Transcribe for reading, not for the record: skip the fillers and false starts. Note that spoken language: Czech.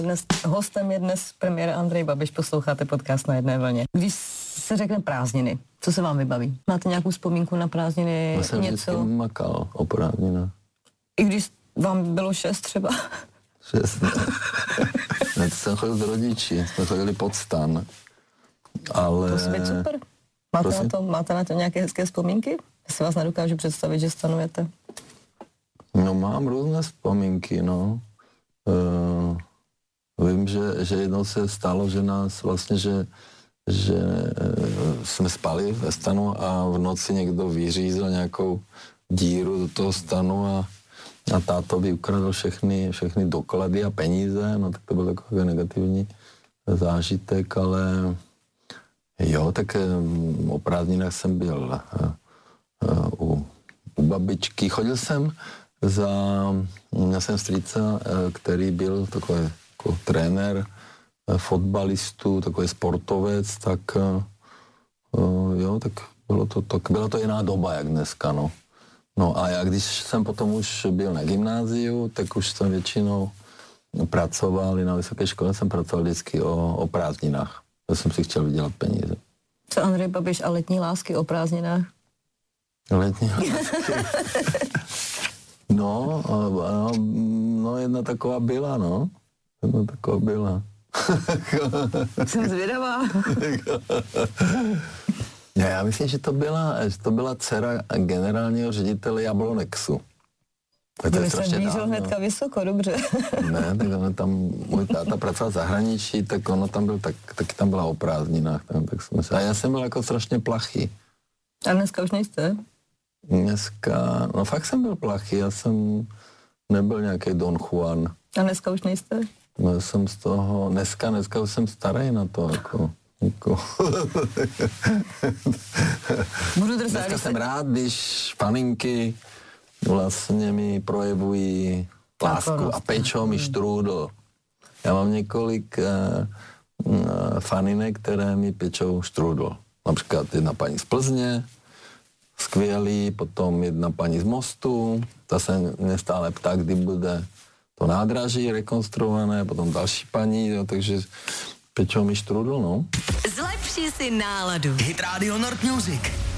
Dnes hostem je dnes premiér Andrej Babiš, posloucháte podcast Na jedné vlně. Když se řekne prázdniny, co se vám vybaví? Máte nějakou vzpomínku na prázdniny? Já jsem vždycky makal o prázdninách. I když vám bylo 6 třeba? 6, ne, to jsem chodil s rodiči, jsme chodili pod stan. Ale... To musí být super. Máte na to nějaké hezké vzpomínky? Já si vás nedokážu představit, že stanujete. No mám různé vzpomínky, no. Vím, že jednou se stalo, že nás vlastně, že jsme spali ve stanu a v noci někdo vyřízl nějakou díru do toho stanu a táto by ukradl všechny doklady a peníze, no tak to byl takový negativní zážitek, ale jo, tak o prázdninách jsem byl u babičky. Chodil jsem měl jsem strýca, který byl takový jako trenér fotbalistů, takový sportovec, tak jo, tak byla to jiná doba, jak dneska, no. No a já, když jsem potom už byl na gymnáziu, tak už jsem většinou pracoval, i na vysoké škole jsem pracoval vždycky o prázdninách. Já jsem si chtěl vydělat peníze. Co Andrej Babiš a letní lásky o prázdninách? Letní lásky? No, jedna taková byla, no. Jedna taková byla. Jsem zvědavá. Já myslím, že to byla dcera generálního ředitele Jablonexu. Ty jsem blížil hnedka vysoko, dobře. Ne, tak ono tam, můj táta pracoval v zahraničí, tak ono tam byl, taky tam byla o prázdninách. A já jsem byl jako strašně plachý. A dneska už nejste? Dneska, no fakt jsem byl plachý, já jsem nebyl nějaký Don Juan. A dneska už nejste? No, jsem z toho, dneska už jsem starý na to, jako. Budu drzát, dneska jsem rád, když paninky vlastně mi projevují lásku a pečou mi štrůdl. Já mám několik faninek, které mi pečou štrůdl. Například jedna paní z Plzně, skvělý, potom jedna paní z Mostu, ta se mě stále ptá, kdy bude to nádraží rekonstruované, potom další paní, jo, takže pečou mi štrůdl, no. Zlepši si náladu. Hit Radio Nord Music.